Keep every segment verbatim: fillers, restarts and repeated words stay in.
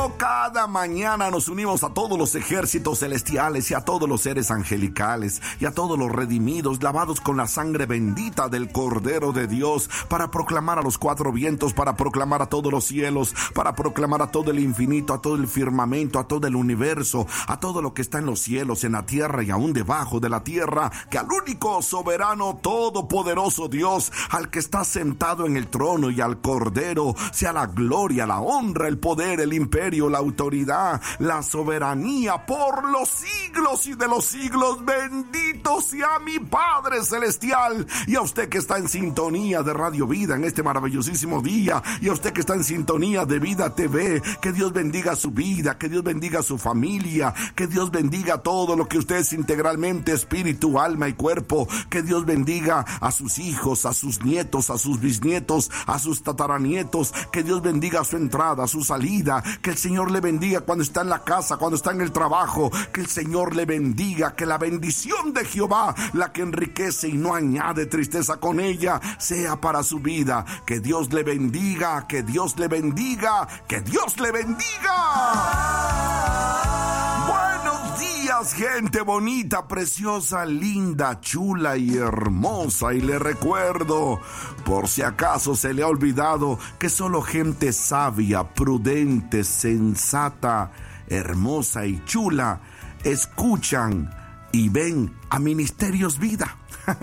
Cada mañana nos unimos a todos los ejércitos celestiales y a todos los seres angelicales y a todos los redimidos, lavados con la sangre bendita del Cordero de Dios, para proclamar a los cuatro vientos, para proclamar a todos los cielos, para proclamar a todo el infinito, a todo el firmamento, a todo el universo, a todo lo que está en los cielos, en la tierra y aún debajo de la tierra, que al único soberano, todopoderoso Dios, al que está sentado en el trono y al Cordero, sea la gloria, la honra, el poder, el imperio, la autoridad, la soberanía por los siglos y de los siglos. Bendito sea mi Padre Celestial. Y a usted que está en sintonía de Radio Vida en este maravillosísimo día, y a usted que está en sintonía de Vida T V, que Dios bendiga su vida, que Dios bendiga su familia, que Dios bendiga todo lo que usted es integralmente, espíritu, alma y cuerpo, que Dios bendiga a sus hijos, a sus nietos, a sus bisnietos, a sus tataranietos, que Dios bendiga su entrada, su salida, que el Señor le bendiga cuando está en la casa, cuando está en el trabajo, que el Señor le bendiga, que la bendición de Jehová, la que enriquece y no añade tristeza con ella, sea para su vida. Que Dios le bendiga, que Dios le bendiga, que Dios le bendiga. Buenos días, gente bonita, preciosa, linda, chula y hermosa. Y le recuerdo, por si acaso se le ha olvidado, que solo gente sabia, prudente, sensata, hermosa y chula escuchan y ven a Ministerios Vida.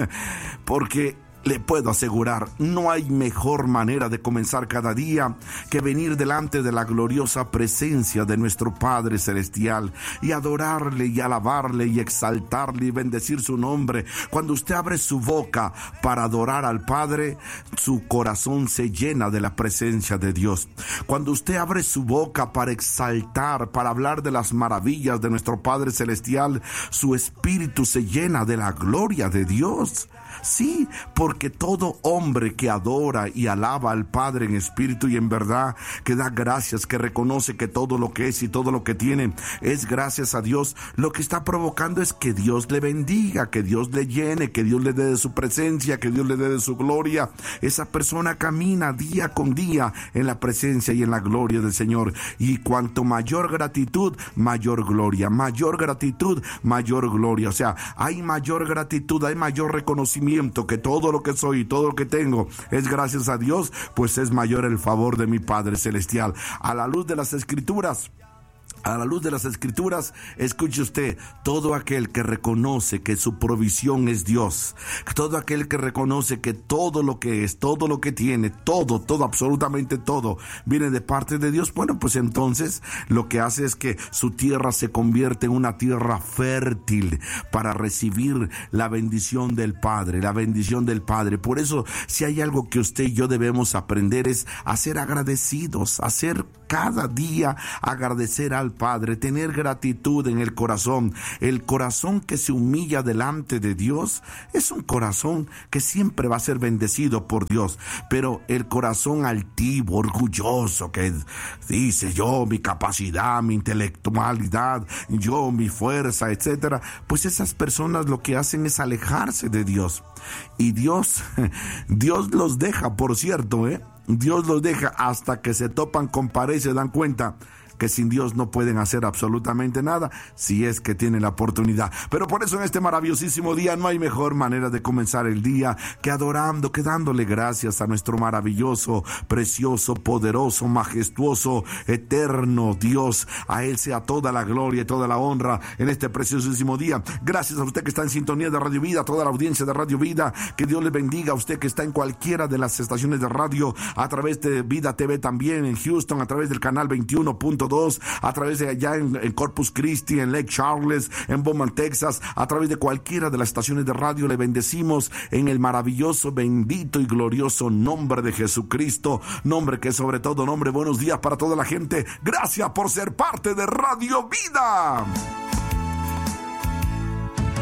Porque le puedo asegurar, no hay mejor manera de comenzar cada día que venir delante de la gloriosa presencia de nuestro Padre Celestial y adorarle y alabarle y exaltarle y bendecir su nombre. Cuando usted abre su boca para adorar al Padre, su corazón se llena de la presencia de Dios. Cuando usted abre su boca para exaltar, para hablar de las maravillas de nuestro Padre Celestial, su espíritu se llena de la gloria de Dios. Sí, porque todo hombre que adora y alaba al Padre en espíritu y en verdad, que da gracias, que reconoce que todo lo que es y todo lo que tiene es gracias a Dios, lo que está provocando es que Dios le bendiga, que Dios le llene, que Dios le dé de su presencia, que Dios le dé de su gloria. Esa persona camina día con día en la presencia y en la gloria del Señor. Y cuanto mayor gratitud, mayor gloria, mayor gratitud, mayor gloria. O sea, hay mayor gratitud, hay mayor reconocimiento, que todo lo que soy y todo lo que tengo es gracias a Dios, pues es mayor el favor de mi Padre Celestial. A la luz de las Escrituras, A la luz de las Escrituras, escuche usted, todo aquel que reconoce que su provisión es Dios, todo aquel que reconoce que todo lo que es, todo lo que tiene, todo, todo, absolutamente todo, viene de parte de Dios, bueno, pues entonces lo que hace es que su tierra se convierte en una tierra fértil para recibir la bendición del Padre, la bendición del Padre. Por eso, si hay algo que usted y yo debemos aprender es a ser agradecidos, a ser cada día agradecer al Padre, tener gratitud en el corazón. El corazón que se humilla delante de Dios es un corazón que siempre va a ser bendecido por Dios, pero el corazón altivo, orgulloso, que dice yo, mi capacidad, mi intelectualidad, yo, mi fuerza, etcétera, pues esas personas lo que hacen es alejarse de Dios. Y Dios, Dios los deja, por cierto, ¿eh? Dios los deja hasta que se topan con pared y se dan cuenta que sin Dios no pueden hacer absolutamente nada, si es que tienen la oportunidad. Pero por eso en este maravillosísimo día no hay mejor manera de comenzar el día que adorando, que dándole gracias a nuestro maravilloso, precioso, poderoso, majestuoso, eterno Dios. A Él sea toda la gloria y toda la honra en este preciosísimo día. Gracias a usted que está en sintonía de Radio Vida, a toda la audiencia de Radio Vida. Que Dios le bendiga a usted que está en cualquiera de las estaciones de radio, a través de Vida T V también en Houston, a través del canal veintiuno punto dos, a través de allá en, en Corpus Christi, en Lake Charles, en Beaumont, Texas, a través de cualquiera de las estaciones de radio. Le bendecimos en el maravilloso, bendito y glorioso nombre de Jesucristo, nombre que es sobre todo nombre. Buenos días para toda la gente. Gracias por ser parte de Radio Vida.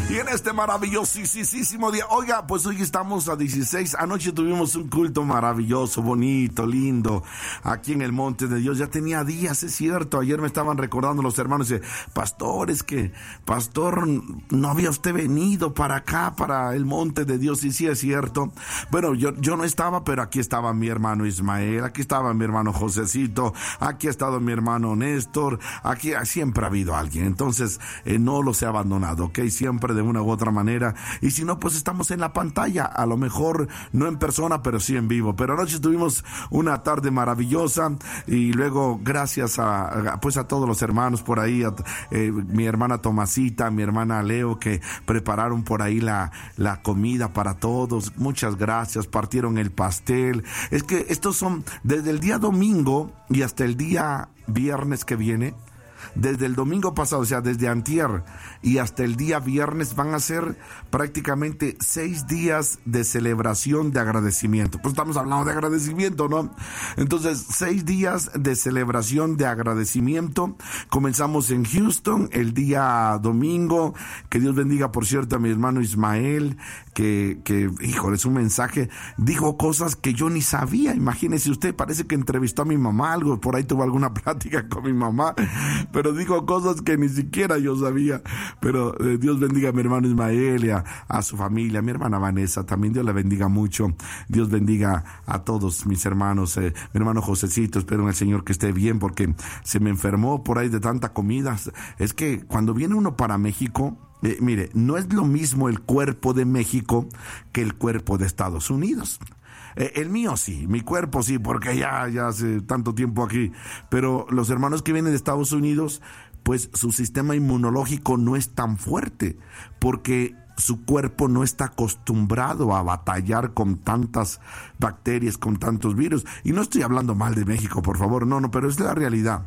Y en este maravillosísimo día, oiga, pues hoy estamos a dieciséis, anoche tuvimos un culto maravilloso, bonito, lindo, aquí en el Monte de Dios. Ya tenía días, es cierto, ayer me estaban recordando los hermanos, dice, pastor, es que, pastor, no había usted venido para acá, para el Monte de Dios, y sí es cierto. Bueno, yo, yo no estaba, pero aquí estaba mi hermano Ismael, aquí estaba mi hermano Josecito, aquí ha estado mi hermano Néstor, aquí siempre ha habido alguien, entonces eh, no los he abandonado, ¿ok? Siempre de una u otra manera, y si no, pues estamos en la pantalla, a lo mejor no en persona, pero sí en vivo. Pero anoche tuvimos una tarde maravillosa, y luego gracias a, a pues a todos los hermanos por ahí, a, eh, mi hermana Tomasita, mi hermana Leo, que prepararon por ahí la, la comida para todos, muchas gracias, partieron el pastel. Es que estos son desde el día domingo y hasta el día viernes que viene. Desde el domingo pasado, o sea, desde antier y hasta el día viernes van a ser prácticamente seis días de celebración de agradecimiento. Pues estamos hablando de agradecimiento, ¿no? Entonces, seis días de celebración de agradecimiento. Comenzamos en Houston el día domingo. Que Dios bendiga, por cierto, a mi hermano Ismael, que, que, híjole, es un mensaje, dijo cosas que yo ni sabía. Imagínese usted, parece que entrevistó a mi mamá, algo, por ahí tuvo alguna plática con mi mamá, pero dijo cosas que ni siquiera yo sabía. Pero eh, Dios bendiga a mi hermano Ismael y a, a su familia, a mi hermana Vanessa, también Dios la bendiga mucho. Dios bendiga a todos mis hermanos, eh, mi hermano Josecito, espero en el Señor que esté bien, porque se me enfermó por ahí de tanta comida. Es que cuando viene uno para México, Eh, mire, no es lo mismo el cuerpo de México que el cuerpo de Estados Unidos. Eh, el mío sí, mi cuerpo sí, porque ya, ya hace tanto tiempo aquí. Pero los hermanos que vienen de Estados Unidos, pues su sistema inmunológico no es tan fuerte, porque su cuerpo no está acostumbrado a batallar con tantas bacterias, con tantos virus. Y no estoy hablando mal de México, por favor, no, no, pero es la realidad.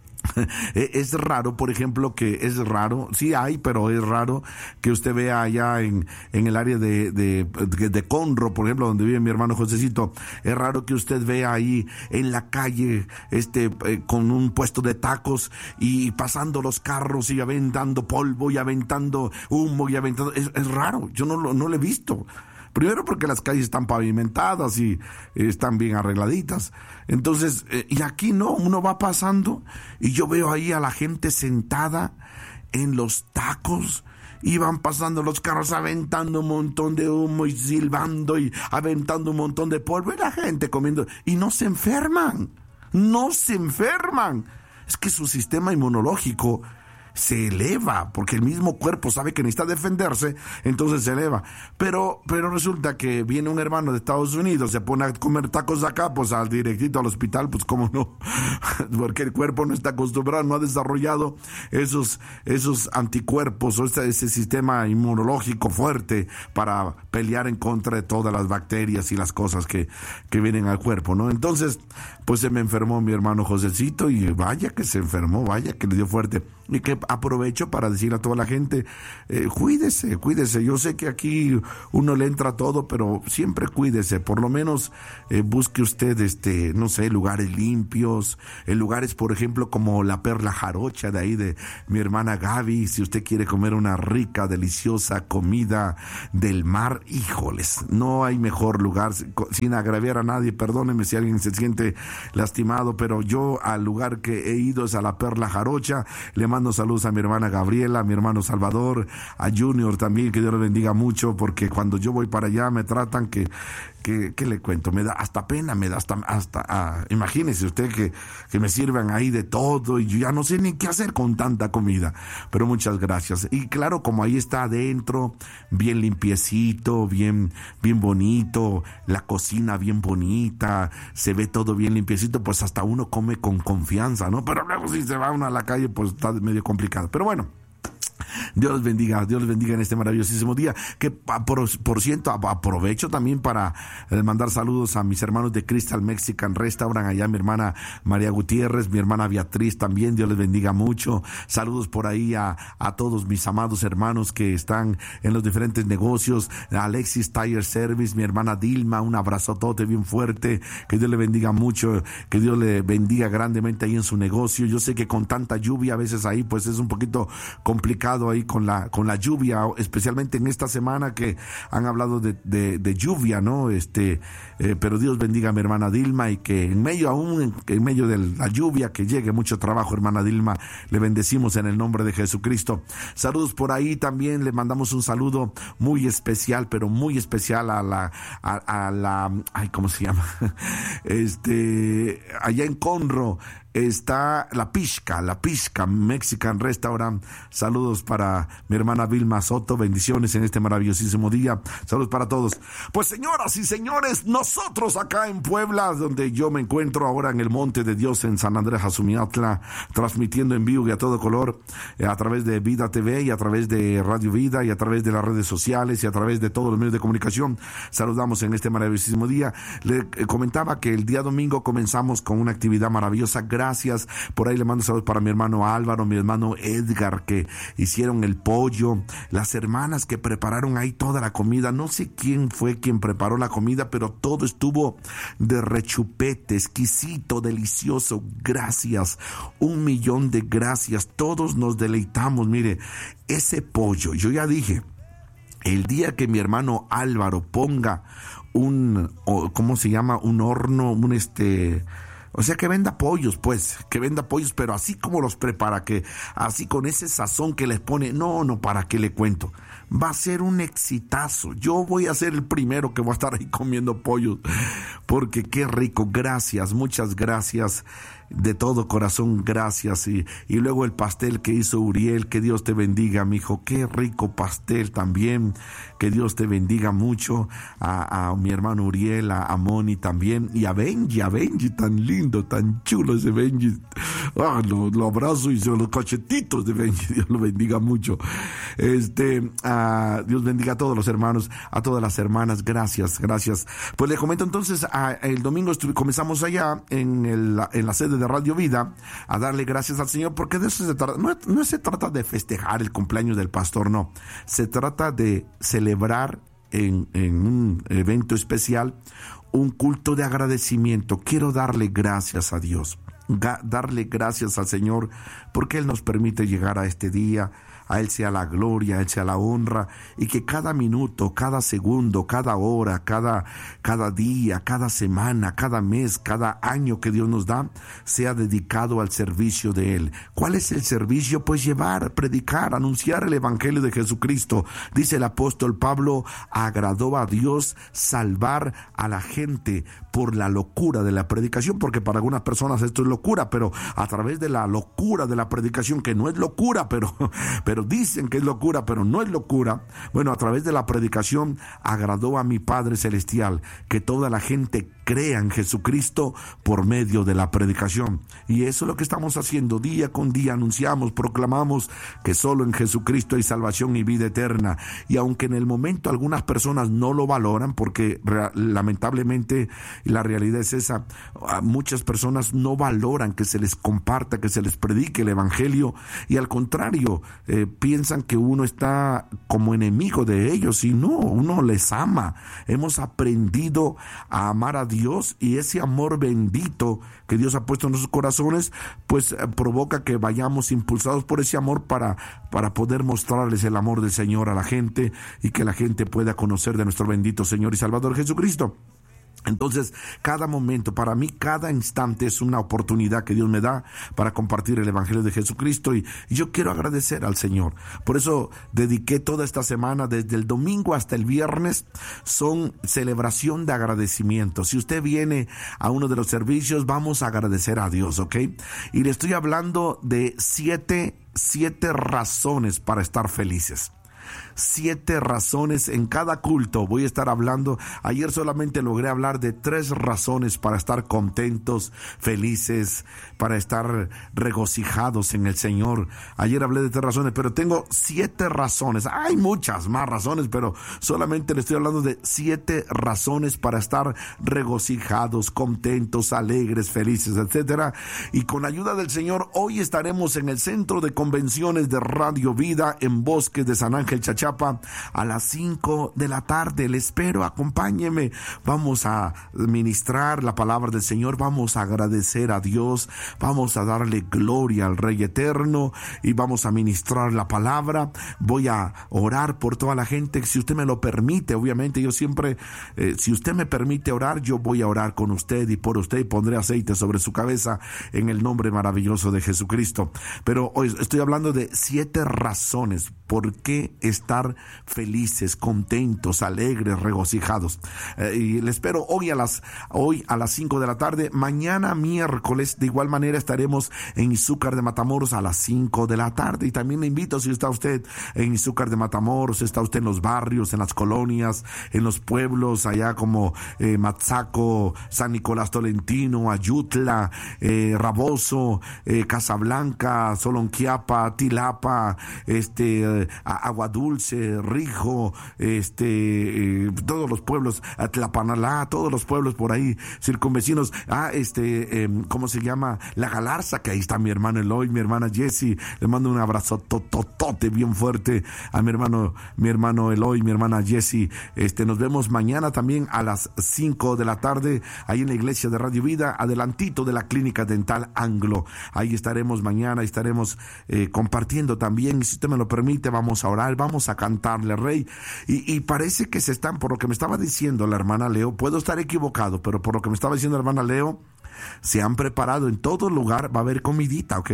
Es raro, por ejemplo, que es raro, sí hay, pero es raro que usted vea allá en, en el área de, de, de Conroe, por ejemplo, donde vive mi hermano Josecito, es raro que usted vea ahí en la calle, este, eh, con un puesto de tacos y pasando los carros y aventando polvo y aventando humo y aventando, es, es raro, yo no lo, no lo he visto. Primero porque las calles están pavimentadas y eh, están bien arregladitas. Entonces, eh, y aquí no, uno va pasando y yo veo ahí a la gente sentada en los tacos y van pasando los carros aventando un montón de humo y silbando y aventando un montón de polvo y la gente comiendo y no se enferman, no se enferman. Es que su sistema inmunológico se eleva, porque el mismo cuerpo sabe que necesita defenderse, entonces se eleva. Pero, pero resulta que viene un hermano de Estados Unidos, se pone a comer tacos acá, pues al directito al hospital, pues cómo no, porque el cuerpo no está acostumbrado, no ha desarrollado esos, esos anticuerpos o ese, ese sistema inmunológico fuerte para pelear en contra de todas las bacterias y las cosas que, que vienen al cuerpo, ¿no? Entonces, pues se me enfermó mi hermano Josecito y vaya que se enfermó, vaya que le dio fuerte. Y que aprovecho para decir a toda la gente, eh, cuídese, cuídese. Yo sé que aquí uno le entra todo, pero siempre cuídese. Por lo menos eh, busque usted, este, no sé, lugares limpios, en lugares, por ejemplo, como la Perla Jarocha de ahí de mi hermana Gaby. Si usted quiere comer una rica, deliciosa comida del mar, híjoles, no hay mejor lugar, sin agraviar a nadie. Perdóneme si alguien se siente lastimado, pero yo al lugar que he ido es a la Perla Jarocha. Le mando saludos a mi hermana Gabriela, a mi hermano Salvador, a Junior también, que Dios le bendiga mucho, porque cuando yo voy para allá me tratan que, que, que le cuento, me da hasta pena, me da hasta, hasta ah, imagínese usted que, que me sirvan ahí de todo y yo ya no sé ni qué hacer con tanta comida, pero muchas gracias. Y claro, como ahí está adentro, bien limpiecito, bien, bien bonito, la cocina bien bonita, se ve todo bien limpiecito, pues hasta uno come con confianza, ¿no? Pero luego si se va uno a la calle, pues está medio complicado. Pero bueno, Dios les bendiga, Dios les bendiga en este maravillosísimo día. Que por, por ciento aprovecho también para mandar saludos a mis hermanos de Crystal Mexican Restaurant, allá mi hermana María Gutiérrez, mi hermana Beatriz también, Dios les bendiga mucho. Saludos por ahí a, a todos mis amados hermanos que están en los diferentes negocios, a Alexis Tire Service, mi hermana Dilma, un abrazotote bien fuerte, que Dios le bendiga mucho, que Dios le bendiga grandemente ahí en su negocio. Yo sé que con tanta lluvia a veces ahí pues es un poquito complicado ahí ahí con la, con la lluvia, especialmente en esta semana que han hablado de, de, de lluvia, ¿no? Este, eh, pero Dios bendiga a mi hermana Dilma y que en medio aún, en, en medio de la lluvia, que llegue mucho trabajo, hermana Dilma, le bendecimos en el nombre de Jesucristo. Saludos por ahí también, le mandamos un saludo muy especial, pero muy especial a la, a, a la, ay, ¿cómo se llama? Este, allá en Conroe está La Pizca, La Pizca Mexican Restaurant. Saludos para mi hermana Vilma Soto, bendiciones en este maravillosísimo día. Saludos para todos. Pues señoras y señores, nosotros acá en Puebla, donde yo me encuentro ahora en el Monte de Dios en San Andrés Azumiatla, transmitiendo en vivo y a todo color, eh, a través de Vida T V y a través de Radio Vida y a través de las redes sociales y a través de todos los medios de comunicación. Saludamos en este maravillosísimo día. Le eh, comentaba que el día domingo comenzamos con una actividad maravillosa. Gracias. Por ahí le mando saludos para mi hermano Álvaro, mi hermano Edgar, que hicieron el pollo, las hermanas que prepararon ahí toda la comida. No sé quién fue quien preparó la comida, pero todo estuvo de rechupete, exquisito, delicioso. Gracias. Un millón de gracias. Todos nos deleitamos. Mire, ese pollo, yo ya dije, el día que mi hermano Álvaro ponga un, ¿cómo se llama? Un horno, un este... O sea, que venda pollos, pues, que venda pollos, pero así como los prepara, que así con ese sazón que les pone, no, no, ¿para qué le cuento? Va a ser un exitazo. Yo voy a ser el primero que voy a estar ahí comiendo pollos, porque qué rico. Gracias, muchas gracias. De todo corazón, gracias. Y, y luego el pastel que hizo Uriel, que Dios te bendiga, mijo. Qué rico pastel también. Que Dios te bendiga mucho. A, a mi hermano Uriel, a, a Moni también. Y a Benji, a Benji, tan lindo, tan chulo ese Benji. Ah, lo, lo abrazo y son los cachetitos de Benji. Dios lo bendiga mucho. Este, a, Dios bendiga a todos los hermanos, a todas las hermanas. Gracias, gracias. Pues le comento entonces, a, el domingo estuve, comenzamos allá en, el, en la sede de Radio Vida a darle gracias al Señor, porque de eso se trata. No, no se trata de festejar el cumpleaños del pastor, no. Se trata de celebrar en, en un evento especial un culto de agradecimiento. Quiero darle gracias a Dios, ga- darle gracias al Señor, porque Él nos permite llegar a este día. A Él sea la gloria, a Él sea la honra, y que cada minuto, cada segundo, cada hora, cada, cada día, cada semana, cada mes, cada año que Dios nos da, sea dedicado al servicio de Él. ¿Cuál es el servicio? Pues llevar, predicar, anunciar el Evangelio de Jesucristo. Dice el apóstol Pablo, agradó a Dios salvar a la gente por la locura de la predicación, porque para algunas personas esto es locura, pero a través de la locura de la predicación, que no es locura, pero, pero dicen que es locura, pero no es locura. Bueno, a través de la predicación agradó a mi Padre Celestial que toda la gente crea en Jesucristo por medio de la predicación. Y eso es lo que estamos haciendo día con día. Anunciamos, proclamamos que solo en Jesucristo hay salvación y vida eterna. Y aunque en el momento algunas personas no lo valoran, porque re- lamentablemente la realidad es esa, muchas personas no valoran que se les comparta, que se les predique el Evangelio, y al contrario, eh, piensan que uno está como enemigo de ellos, y no, uno les ama. Hemos aprendido a amar a Dios, y ese amor bendito que Dios ha puesto en nuestros corazones, pues eh, provoca que vayamos impulsados por ese amor para, para poder mostrarles el amor del Señor a la gente, y que la gente pueda conocer de nuestro bendito Señor y Salvador Jesucristo. Entonces, cada momento, para mí, cada instante es una oportunidad que Dios me da para compartir el Evangelio de Jesucristo, y, y yo quiero agradecer al Señor. Por eso dediqué toda esta semana, desde el domingo hasta el viernes, son celebración de agradecimiento. Si usted viene a uno de los servicios, vamos a agradecer a Dios, ¿ok? Y le estoy hablando de siete, siete razones para estar felices. Siete razones en cada culto. Voy a estar hablando. Ayer solamente logré hablar de tres razones para estar contentos, felices, para estar regocijados en el Señor. Ayer hablé de tres razones, pero tengo siete razones. Hay muchas más razones, pero solamente le estoy hablando de siete razones para estar regocijados, contentos, alegres, felices, etcétera. Y con ayuda del Señor, hoy estaremos en el Centro de Convenciones de Radio Vida en Bosques de San Ángel, Chachapa a las cinco de la tarde. Le espero, acompáñeme. Vamos a ministrar la palabra del Señor, vamos a agradecer a Dios, vamos a darle gloria al Rey Eterno y vamos a ministrar la palabra. Voy a orar por toda la gente, si usted me lo permite. Obviamente yo siempre, eh, si usted me permite orar, yo voy a orar con usted y por usted, y pondré aceite sobre su cabeza en el nombre maravilloso de Jesucristo. Pero hoy estoy hablando de siete razones por qué estar felices, contentos, alegres, regocijados. Eh, y le espero hoy a las hoy a las cinco de la tarde. Mañana miércoles de igual manera estaremos en Izúcar de Matamoros a las cinco de la tarde. Y también le invito, si está usted en Izúcar de Matamoros, está usted en los barrios, en las colonias, en los pueblos allá como eh, Matzaco, San Nicolás Tolentino, Ayutla, eh, Raboso, eh, Casablanca, Solonquiapa, Tilapa, este, eh, Aguadulce, Rijo, este, eh, todos los pueblos, Tlapanalá, todos los pueblos por ahí circunvecinos. Ah, este, eh, ¿cómo se llama? La Galarza, que ahí está mi hermano Eloy, mi hermana Jessie. Le mando un abrazo tototote bien fuerte a mi hermano, mi hermano Eloy, mi hermana Jessie. Este, nos vemos mañana también a las cinco de la tarde, ahí en la iglesia de Radio Vida, adelantito de la Clínica Dental Anglo. Ahí estaremos mañana, estaremos eh, compartiendo también. Si usted me lo permite, vamos a orar, vamos a cantarle, Rey. Y, y parece que se están, por lo que me estaba diciendo la hermana Leo, puedo estar equivocado, pero por lo que me estaba diciendo la hermana Leo, se han preparado en todo lugar, va a haber comidita, ¿ok?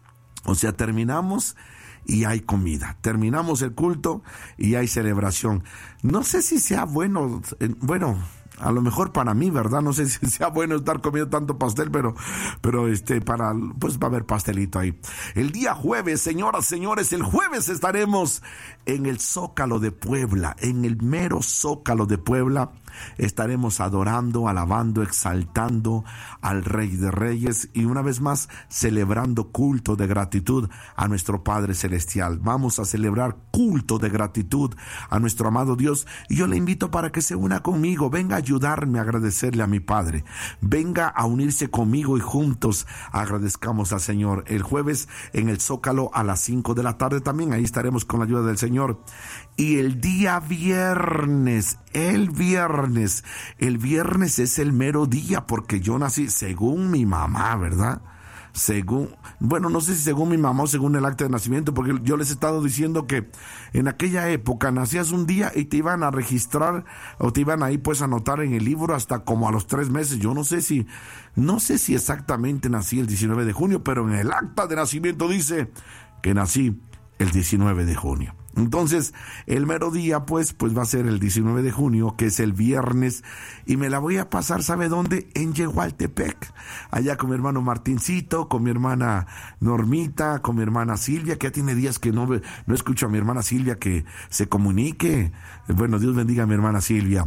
O sea, terminamos y hay comida. Terminamos el culto y hay celebración. No sé si sea bueno, eh, bueno, a lo mejor para mí, ¿verdad? No sé si sea bueno estar comiendo tanto pastel, pero, pero este, para, pues va a haber pastelito ahí. El día jueves, señoras, señores, el jueves estaremos en el Zócalo de Puebla, en el mero Zócalo de Puebla. Estaremos adorando, alabando, exaltando al Rey de Reyes y una vez más celebrando culto de gratitud a nuestro Padre Celestial. Vamos a celebrar culto de gratitud a nuestro amado Dios y yo le invito para que se una conmigo. Venga a ayudarme a agradecerle a mi Padre. Venga a unirse conmigo y juntos agradezcamos al Señor. El jueves en el Zócalo a las cinco de la tarde también, ahí estaremos con la ayuda del Señor. Y el día viernes, el viernes, el viernes es el mero día porque yo nací según mi mamá, ¿verdad? Según, bueno, no sé si según mi mamá o según el acta de nacimiento, porque yo les he estado diciendo que en aquella época nacías un día y te iban a registrar o te iban ahí pues a anotar en el libro hasta como a los tres meses. Yo no sé si, no sé si exactamente nací el diecinueve de junio, pero en el acta de nacimiento dice que nací el diecinueve de junio. Entonces, el mero día, pues, pues va a ser el diecinueve de junio, que es el viernes, y me la voy a pasar, ¿sabe dónde? En Yehualtepec, allá con mi hermano Martincito, con mi hermana Normita, con mi hermana Silvia, que ya tiene días que no, no escucho a mi hermana Silvia que se comunique. Bueno, Dios bendiga a mi hermana Silvia.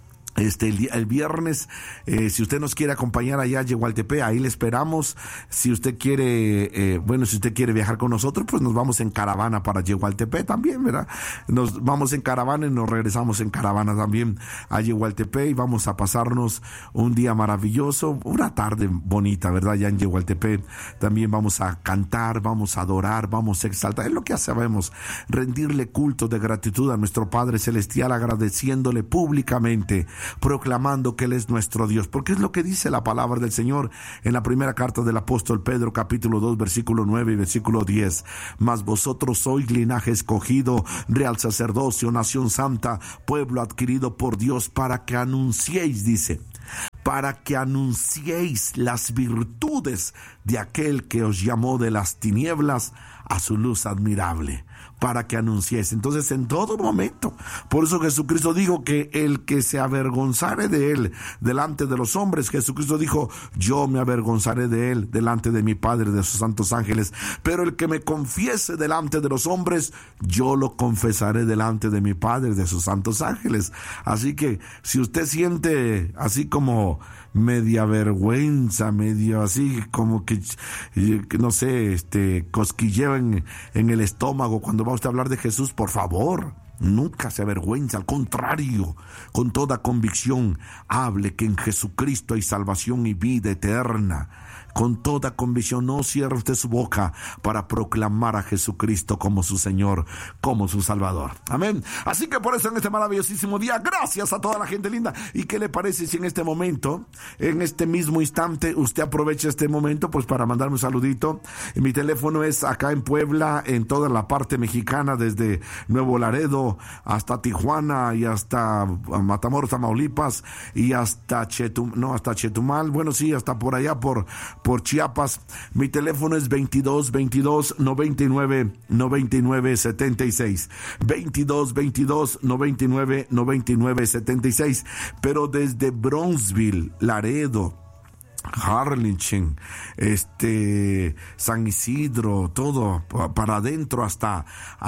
Este, el, el viernes, eh, si usted nos quiere acompañar allá a Yehualtepec, ahí le esperamos. Si usted quiere, eh, bueno, si usted quiere viajar con nosotros, pues nos vamos en caravana para Yehualtepec también, ¿verdad? Nos vamos en caravana y nos regresamos en caravana también a Yehualtepec y vamos a pasarnos un día maravilloso, una tarde bonita, ¿verdad? Ya en Yehualtepec también vamos a cantar, vamos a adorar, vamos a exaltar. Es lo que sabemos, rendirle culto de gratitud a nuestro Padre Celestial, agradeciéndole públicamente, proclamando que Él es nuestro Dios, porque es lo que dice la palabra del Señor en la primera carta del apóstol Pedro, capítulo dos, versículo nueve y versículo diez. Mas vosotros sois linaje escogido, real sacerdocio, nación santa, pueblo adquirido por Dios, para que anunciéis, dice, para que anunciéis las virtudes de aquel que os llamó de las tinieblas a su luz admirable, para que anunciéis. Entonces, en todo momento, por eso Jesucristo dijo que el que se avergonzare de él delante de los hombres, Jesucristo dijo, yo me avergonzaré de él delante de mi Padre, de sus santos ángeles, pero el que me confiese delante de los hombres, yo lo confesaré delante de mi Padre, de sus santos ángeles. Así que, si usted siente así como media vergüenza, medio así como que, no sé, este cosquilleo en, en el estómago cuando va usted a hablar de Jesús, por favor, nunca se avergüenza, al contrario, con toda convicción, hable que en Jesucristo hay salvación y vida eterna. con toda convicción. No cierre usted su boca para proclamar a Jesucristo como su Señor, como su Salvador. Amén. Así que por eso en este maravillosísimo día, gracias a toda la gente linda. ¿Y qué le parece si en este momento, en este mismo instante, usted aprovecha este momento pues para mandarme un saludito? Mi teléfono es acá en Puebla, en toda la parte mexicana, desde Nuevo Laredo hasta Tijuana y hasta Matamoros, Tamaulipas, y hasta Chetum, no, hasta Chetumal, bueno, sí, hasta por allá, por, por Chiapas. Mi teléfono es veintidós veintidós noventa y nueve noventa y nueve setenta y seis, veintidós veintidós noventa y nueve noventa y nueve setenta y seis, pero desde Bronzeville, Laredo, Harlingen, este, San Isidro, todo para adentro hasta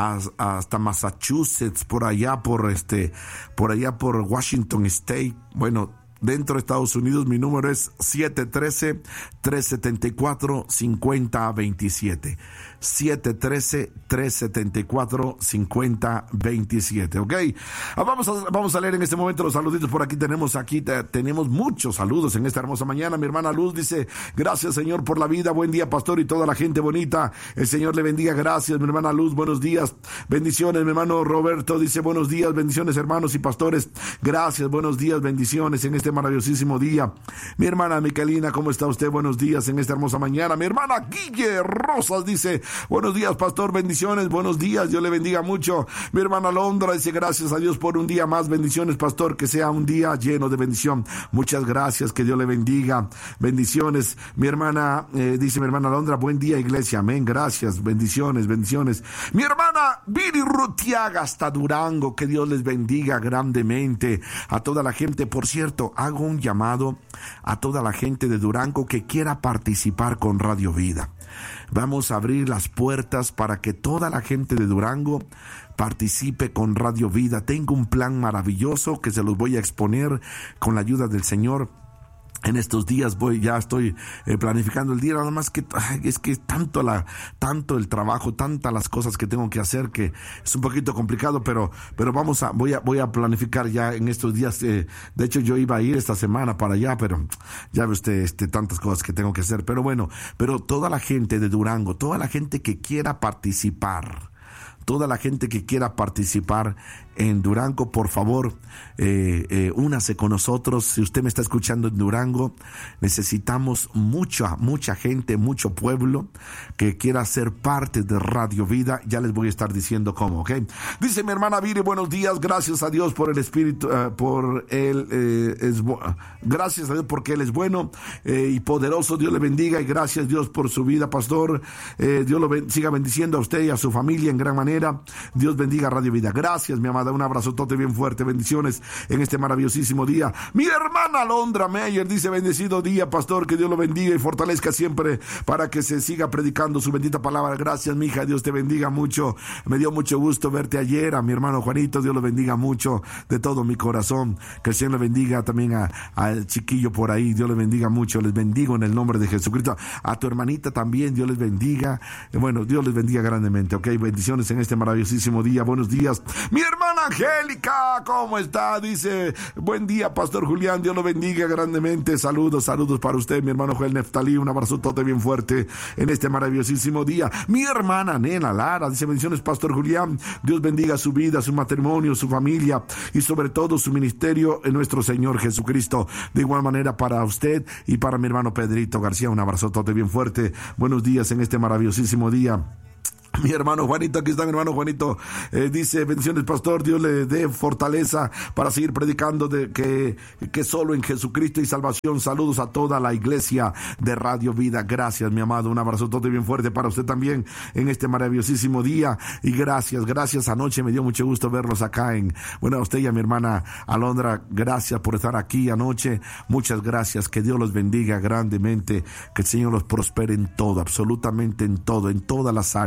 hasta Massachusetts, por allá por este, por allá por Washington State, bueno, dentro de Estados Unidos. Mi número es siete uno tres, tres siete cuatro, cinco cero dos siete. siete uno tres, tres siete cuatro, cinco cero dos siete, ¿ok? Vamos a, vamos a leer en este momento los saluditos. Por aquí tenemos, aquí te, tenemos muchos saludos en esta hermosa mañana. Mi hermana Luz dice, gracias Señor por la vida, buen día pastor y toda la gente bonita, el Señor le bendiga. Gracias mi hermana Luz, buenos días, bendiciones. Mi hermano Roberto dice, buenos días, bendiciones hermanos y pastores, gracias, buenos días, bendiciones en este maravillosísimo día. Mi hermana Micaelina, ¿cómo está usted? Buenos días en esta hermosa mañana. Mi hermana Guille Rosas dice, buenos días pastor, bendiciones, buenos días, Dios le bendiga mucho. Mi hermana Londra dice, gracias a Dios por un día más, bendiciones pastor, que sea un día lleno de bendición. Muchas gracias, que Dios le bendiga, bendiciones. Mi hermana, eh, dice mi hermana Londra, buen día iglesia, amén, gracias, bendiciones, bendiciones. Mi hermana Viri Rutiaga hasta Durango, que Dios les bendiga grandemente a toda la gente. Por cierto, hago un llamado a toda la gente de Durango que quiera participar con Radio Vida. Vamos a abrir las puertas para que toda la gente de Durango participe con Radio Vida. Tengo un plan maravilloso que se los voy a exponer con la ayuda del Señor. En estos días voy, ya estoy eh, planificando el día, nada más que ay, es que tanto la, tanto el trabajo, tantas las cosas que tengo que hacer que es un poquito complicado, pero, pero vamos a, voy a, voy a planificar ya en estos días. Eh, de hecho, yo iba a ir esta semana para allá, pero ya ve usted, este, tantas cosas que tengo que hacer. Pero bueno, pero toda la gente de Durango, toda la gente que quiera participar, toda la gente que quiera participar en Durango, por favor, eh, eh, únase con nosotros. Si usted me está escuchando en Durango, necesitamos mucha, mucha gente, mucho pueblo que quiera ser parte de Radio Vida. Ya les voy a estar diciendo cómo, ¿ok? Dice mi hermana Viri, buenos días, gracias a Dios por el Espíritu, uh, por él, eh, es gracias a Dios porque Él es bueno eh, y poderoso. Dios le bendiga y gracias Dios por su vida, pastor. Eh, Dios lo ben- siga bendiciendo a usted y a su familia en gran manera. Dios bendiga Radio Vida. Gracias, mi amada. Un abrazotote bien fuerte. Bendiciones en este maravillosísimo día. Mi hermana Londra Meyer dice, bendecido día, pastor, que Dios lo bendiga y fortalezca siempre para que se siga predicando su bendita palabra. Gracias, mi hija. Dios te bendiga mucho. Me dio mucho gusto verte ayer. A mi hermano Juanito, Dios lo bendiga mucho de todo mi corazón. Que el Señor le bendiga también a, al chiquillo por ahí. Dios le bendiga mucho. Les bendigo en el nombre de Jesucristo. A tu hermanita también, Dios les bendiga. Bueno, Dios les bendiga grandemente, ok. Bendiciones en este maravillosísimo día. Buenos días. Mi hermana Angélica, ¿cómo está? Dice, buen día, pastor Julián, Dios lo bendiga grandemente. Saludos, saludos para usted, mi hermano Joel Neftalí. Un abrazotote bien fuerte en este maravillosísimo día. Mi hermana Nena Lara dice, bendiciones, pastor Julián. Dios bendiga su vida, su matrimonio, su familia y sobre todo su ministerio en nuestro Señor Jesucristo. De igual manera para usted y para mi hermano Pedrito García. Un abrazotote bien fuerte. Buenos días en este maravillosísimo día. Mi hermano Juanito, aquí está mi hermano Juanito, eh, dice, bendiciones pastor, Dios le dé fortaleza para seguir predicando de que, que solo en Jesucristo y salvación. Saludos a toda la iglesia de Radio Vida. Gracias, mi amado, un abrazo todo bien fuerte para usted también en este maravillosísimo día. Y gracias, gracias, anoche me dio mucho gusto verlos acá en, bueno, a usted y a mi hermana Alondra, gracias por estar aquí anoche. Muchas gracias, que Dios los bendiga grandemente, que el Señor los prospere en todo, absolutamente en todo, en todas las áreas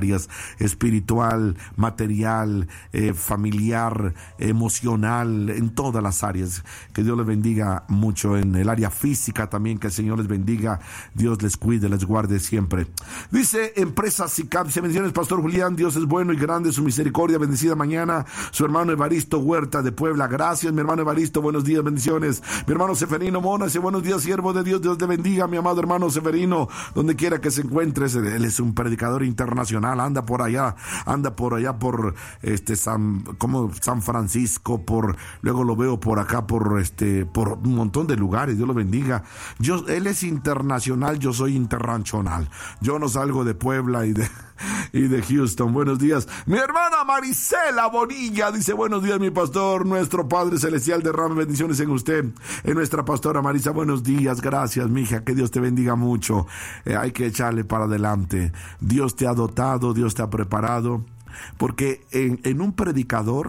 espiritual, material, eh, familiar, emocional, en todas las áreas. Que Dios les bendiga mucho en el área física también, que el Señor les bendiga, Dios les cuide, les guarde siempre. Dice Empresa SICAP, bendiciones Pastor Julián, Dios es bueno y grande, su misericordia, bendecida mañana, su hermano Evaristo Huerta de Puebla. Gracias mi hermano Evaristo, buenos días, bendiciones. Mi hermano Seferino Mona dice buenos días siervo de Dios, Dios te bendiga mi amado hermano Seferino, donde quiera que se encuentre. Él es un predicador internacional, anda por allá, anda por allá por este San, como San Francisco, por luego lo veo por acá por este por un montón de lugares. Dios lo bendiga. Yo él es internacional, yo soy internacional. Yo no salgo de Puebla y de y de Houston. Buenos días. Mi hermana Marisela Bonilla dice buenos días mi pastor, nuestro Padre Celestial derrame bendiciones en usted, en nuestra pastora Marisa. Buenos días, gracias mija, que Dios te bendiga mucho. Eh, hay que echarle para adelante. Dios te ha dotado, Dios te ha preparado, porque en, en un predicador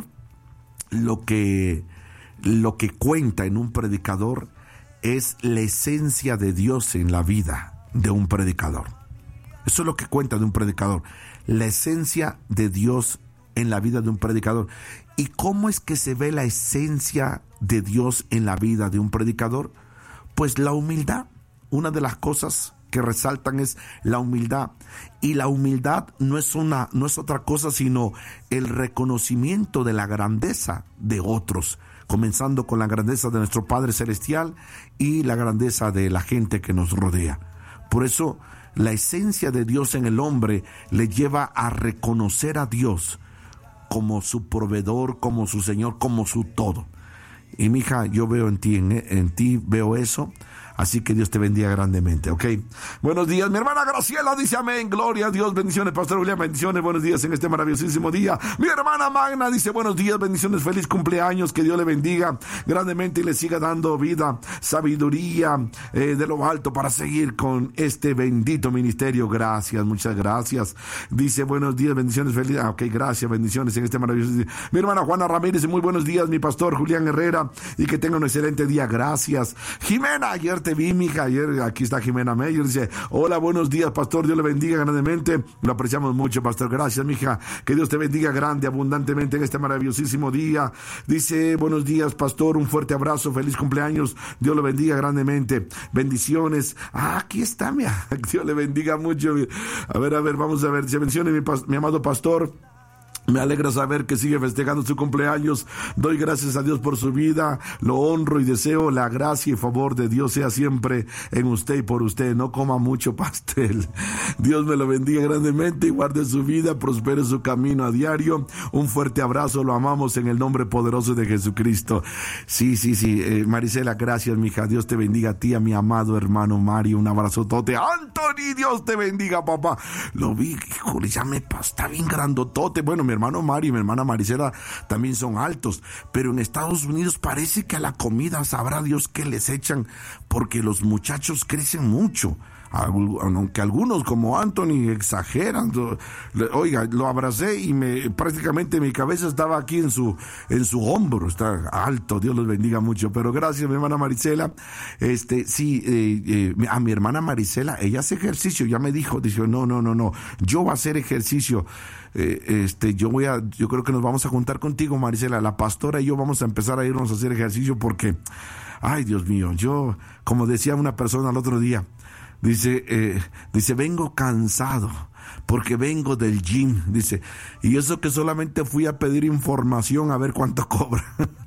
lo que lo que cuenta en un predicador es la esencia de Dios en la vida de un predicador. Eso es lo que cuenta de un predicador, la esencia de Dios en la vida de un predicador. ¿Y cómo es que se ve la esencia de Dios en la vida de un predicador? Pues la humildad. Una de las cosas que resaltan es la humildad. Y la humildad no es una, no es otra cosa sino el reconocimiento de la grandeza de otros, comenzando con la grandeza de nuestro Padre Celestial y la grandeza de la gente que nos rodea. Por eso, la esencia de Dios en el hombre le lleva a reconocer a Dios como su proveedor, como su Señor, como su todo. Y mija, yo veo en ti, en, en ti veo eso. Así que Dios te bendiga grandemente, ¿ok? Buenos días, mi hermana Graciela dice amén, gloria a Dios, bendiciones, Pastor Julián, bendiciones, buenos días en este maravillosísimo día. Mi hermana Magna dice buenos días, bendiciones, feliz cumpleaños, que Dios le bendiga grandemente y le siga dando vida, sabiduría eh, de lo alto para seguir con este bendito ministerio. Gracias, muchas gracias. Dice buenos días, bendiciones, feliz, ah, ok, gracias, bendiciones en este maravilloso día. Mi hermana Juana Ramírez, muy buenos días, mi pastor Julián Herrera, y que tenga un excelente día, gracias. Jimena, ayer te vi, mija, ayer, aquí está Jimena Meyer, dice, hola, buenos días, pastor, Dios le bendiga grandemente, lo apreciamos mucho, pastor, gracias, mija, que Dios te bendiga grande, abundantemente en este maravillosísimo día. Dice, buenos días, pastor, un fuerte abrazo, feliz cumpleaños, Dios lo bendiga grandemente, bendiciones. Ah, aquí está, mija, Dios le bendiga mucho. A ver, a ver, vamos a ver, se menciona mi, mi amado pastor. Me alegra saber que sigue festejando su cumpleaños. Doy gracias a Dios por su vida. Lo honro y deseo la gracia y favor de Dios sea siempre en usted y por usted. No coma mucho pastel. Dios me lo bendiga grandemente y guarde su vida, prospere su camino a diario. Un fuerte abrazo, lo amamos en el nombre poderoso de Jesucristo. Sí, sí, sí. Eh, Marisela, gracias, mija. Dios te bendiga a ti, a mi amado hermano Mario. Un abrazotote. Anthony, Dios te bendiga, papá. Lo vi, híjole, ya me está bien grandotote. Bueno, mi hermano Mario y mi hermana Marisela también son altos, pero en Estados Unidos parece que a la comida sabrá Dios que les echan, porque los muchachos crecen mucho, aunque algunos como Anthony exageran. Oiga, lo abracé y me prácticamente mi cabeza estaba aquí en su en su hombro, está alto, Dios los bendiga mucho. Pero gracias, mi hermana Marisela. Este sí, eh, eh, a mi hermana Marisela, ella hace ejercicio, ya me dijo, dijo, no, no, no, no, yo voy a hacer ejercicio. Eh, este, yo voy a, yo creo que nos vamos a juntar contigo, Marisela, la pastora y yo vamos a empezar a irnos a hacer ejercicio porque, ay, Dios mío, yo, como decía una persona el otro día, dice, eh, dice, vengo cansado porque vengo del gym, dice, y eso que solamente fui a pedir información a ver cuánto cobra.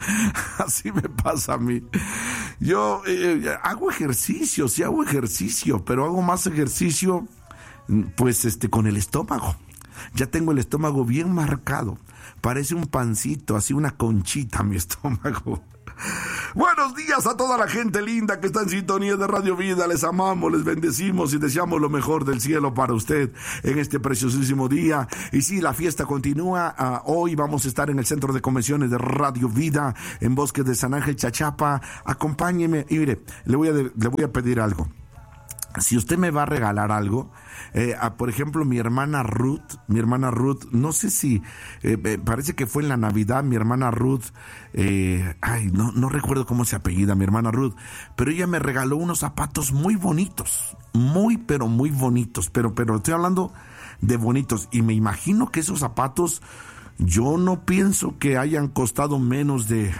Así me pasa a mí. Yo eh, hago ejercicio, sí hago ejercicio, pero hago más ejercicio, pues, este, con el estómago. Ya tengo el estómago bien marcado. Parece un pancito, así una conchita mi estómago. Buenos días a toda la gente linda que está en sintonía de Radio Vida. Les amamos, les bendecimos y deseamos lo mejor del cielo para usted en este preciosísimo día. Y sí, la fiesta continúa. Uh, hoy vamos a estar en el Centro de Convenciones de Radio Vida en Bosques de San Ángel, Chachapa. Acompáñeme y mire, le voy a, le voy a pedir algo. Si usted me va a regalar algo, eh, a, por ejemplo, mi hermana Ruth, mi hermana Ruth, no sé si, eh, eh, parece que fue en la Navidad, mi hermana Ruth, eh, ay, no, no recuerdo cómo se apellida mi hermana Ruth, pero ella me regaló unos zapatos muy bonitos, muy, pero muy bonitos, pero, pero estoy hablando de bonitos. Y me imagino que esos zapatos, yo no pienso que hayan costado menos de...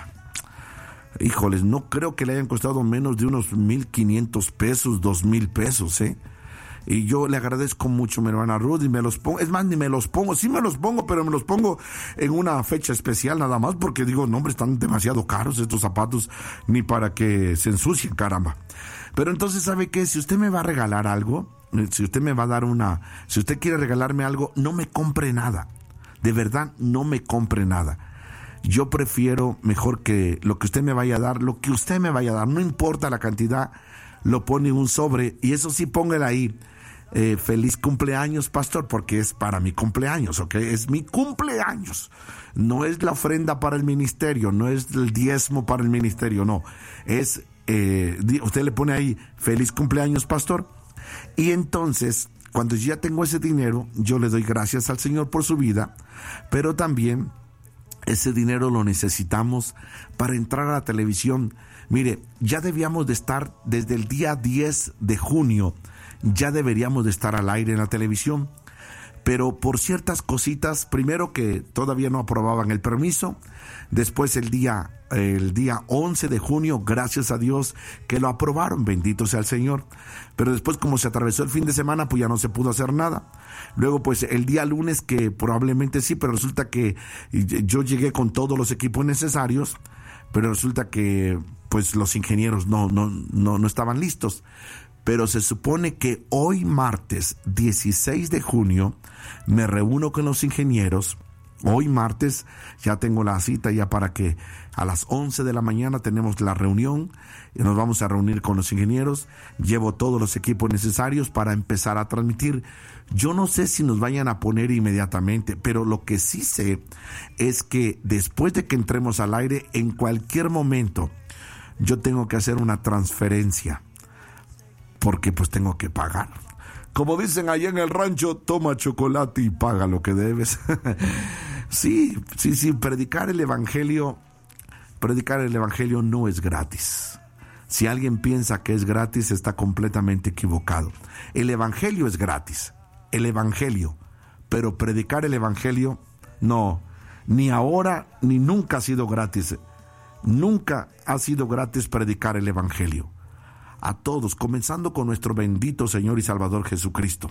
Híjoles, no creo que le hayan costado menos de unos mil quinientos pesos, dos mil pesos, ¿eh? Y yo le agradezco mucho a mi hermana Ruth y me los pongo, es más, ni me los pongo, sí me los pongo, pero me los pongo en una fecha especial nada más, porque digo, no hombre, están demasiado caros estos zapatos, ni para que se ensucien, caramba. Pero entonces, ¿sabe qué? Si usted me va a regalar algo, si usted me va a dar una, si usted quiere regalarme algo, no me compre nada, de verdad, no me compre nada. Yo prefiero mejor que lo que usted me vaya a dar, lo que usted me vaya a dar, no importa la cantidad, lo pone en un sobre, y eso sí, póngale ahí, eh, feliz cumpleaños, pastor, porque es para mi cumpleaños, ¿ok? Es mi cumpleaños, no es la ofrenda para el ministerio, no es el diezmo para el ministerio, no, es, eh, usted le pone ahí, feliz cumpleaños, pastor, y entonces, cuando ya tengo ese dinero, yo le doy gracias al Señor por su vida, pero también ese dinero lo necesitamos para entrar a la televisión. Mire, ya debíamos de estar desde el día diez de junio, ya deberíamos de estar al aire en la televisión, pero por ciertas cositas, primero que todavía no aprobaban el permiso, después el día, el día once de junio, gracias a Dios que lo aprobaron, bendito sea el Señor, pero después como se atravesó el fin de semana, pues ya no se pudo hacer nada. Luego pues el día lunes, que probablemente sí, pero resulta que yo llegué con todos los equipos necesarios, pero resulta que pues los ingenieros no, no, no, no estaban listos. Pero se supone que hoy martes dieciséis de junio me reúno con los ingenieros. Hoy martes ya tengo la cita ya para que a las once de la mañana tenemos la reunión y nos vamos a reunir con los ingenieros. Llevo todos los equipos necesarios para empezar a transmitir. Yo no sé si nos vayan a poner inmediatamente, pero lo que sí sé es que después de que entremos al aire, en cualquier momento yo tengo que hacer una transferencia, porque pues tengo que pagar. Como dicen allá en el rancho, toma chocolate y paga lo que debes. Sí, sí, sí, predicar el evangelio, predicar el evangelio no es gratis. Si alguien piensa que es gratis, está completamente equivocado. El evangelio es gratis, el evangelio, pero predicar el evangelio, no, ni ahora ni nunca ha sido gratis. Nunca ha sido gratis predicar el evangelio. A todos, comenzando con nuestro bendito Señor y Salvador Jesucristo.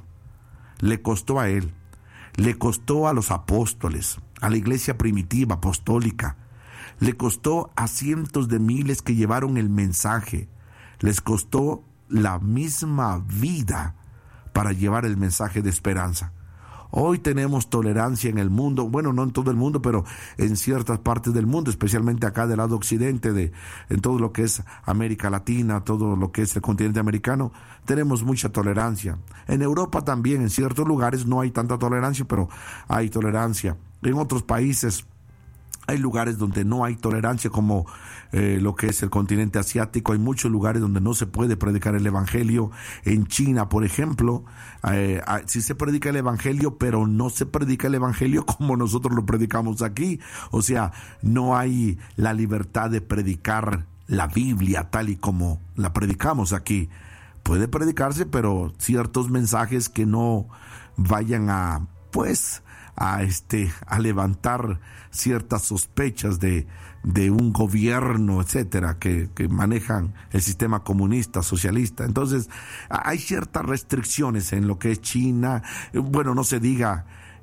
Le costó a Él, le costó a los apóstoles, a la iglesia primitiva, apostólica, le costó a cientos de miles que llevaron el mensaje, les costó la misma vida para llevar el mensaje de esperanza. Hoy tenemos tolerancia en el mundo, bueno, no en todo el mundo, pero en ciertas partes del mundo, especialmente acá del lado occidente, de, en todo lo que es América Latina, todo lo que es el continente americano, tenemos mucha tolerancia. En Europa también, en ciertos lugares no hay tanta tolerancia, pero hay tolerancia. En otros países hay lugares donde no hay tolerancia, como eh, lo que es el continente asiático. Hay muchos lugares donde no se puede predicar el evangelio. En China, por ejemplo, eh, sí se predica el evangelio, pero no se predica el evangelio como nosotros lo predicamos aquí. O sea, no hay la libertad de predicar la Biblia tal y como la predicamos aquí. Puede predicarse, pero ciertos mensajes que no vayan a, pues, a este a levantar ciertas sospechas de, de un gobierno, etcétera, que, que manejan el sistema comunista, socialista. Entonces, hay ciertas restricciones en lo que es China. Bueno, no se diga,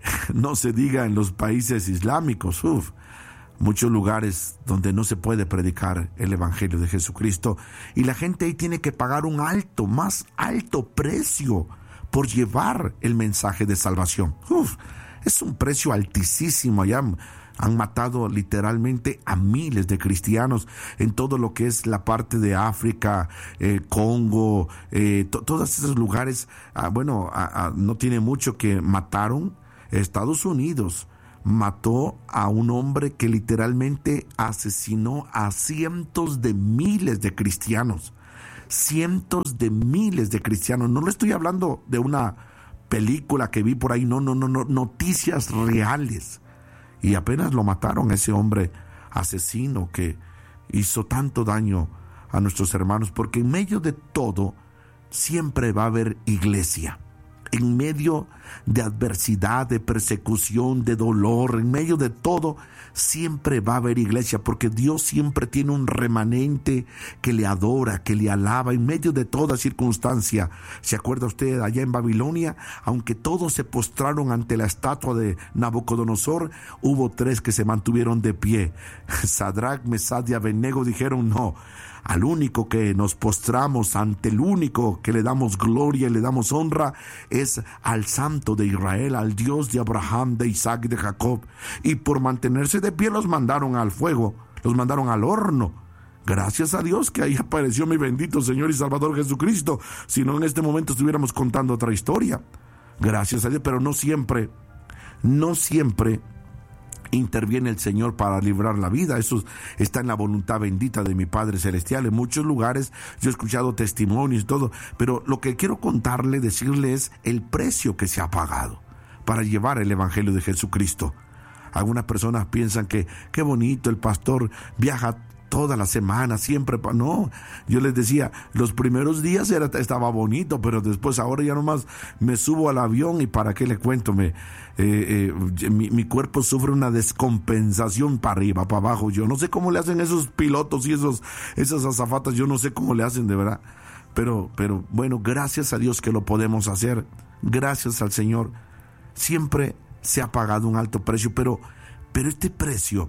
no se diga en los países islámicos, uf, muchos lugares donde no se puede predicar el evangelio de Jesucristo, y la gente ahí tiene que pagar un alto, más alto precio por llevar el mensaje de salvación. Uf, es un precio altísimo. Allá han matado literalmente a miles de cristianos en todo lo que es la parte de África, eh, Congo, eh, to- todos esos lugares. Ah, bueno, ah, ah, no tiene mucho que mataron. Estados Unidos mató a un hombre que literalmente asesinó a cientos de miles de cristianos. Cientos de miles de cristianos. No le estoy hablando de una película que vi por ahí, no, no, no, no, noticias reales. Y apenas lo mataron, ese hombre asesino que hizo tanto daño a nuestros hermanos, porque en medio de todo siempre va a haber iglesia. En medio de adversidad, de persecución, de dolor, en medio de todo, siempre va a haber iglesia, porque Dios siempre tiene un remanente que le adora, que le alaba en medio de toda circunstancia. ¿Se acuerda usted allá en Babilonia? Aunque todos se postraron ante la estatua de Nabucodonosor, hubo tres que se mantuvieron de pie. Sadrach, Mesach y Abednego dijeron no. Al único que nos postramos, ante el único que le damos gloria y le damos honra, es al Santo de Israel, al Dios de Abraham, de Isaac y de Jacob. Y por mantenerse de pie los mandaron al fuego, los mandaron al horno. Gracias a Dios que ahí apareció mi bendito Señor y Salvador Jesucristo. Si no, en este momento estuviéramos contando otra historia. Gracias a Dios, pero no siempre, no siempre interviene el Señor para librar la vida. Eso está en la voluntad bendita de mi Padre Celestial. En muchos lugares yo he escuchado testimonios y todo, pero lo que quiero contarle, decirle es el precio que se ha pagado para llevar el Evangelio de Jesucristo. Algunas personas piensan que qué bonito, el pastor viaja toda la semana, siempre. No, yo les decía, los primeros días era, estaba bonito, pero después ahora ya nomás me subo al avión y para qué le cuento, me, eh, eh, mi, mi cuerpo sufre una descompensación para arriba, para abajo. Yo no sé cómo le hacen esos pilotos y esos, esas azafatas, yo no sé cómo le hacen de verdad. Pero, pero bueno, gracias a Dios que lo podemos hacer, gracias al Señor. Siempre se ha pagado un alto precio, pero, pero este precio...